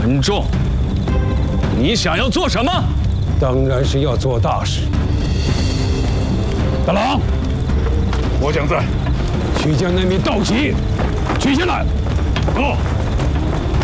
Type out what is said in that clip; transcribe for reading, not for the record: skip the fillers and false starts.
文仲，你想要做什么？ 当然是要做大事。大郎， 我将在。 去将那名盗贼取下来。 走。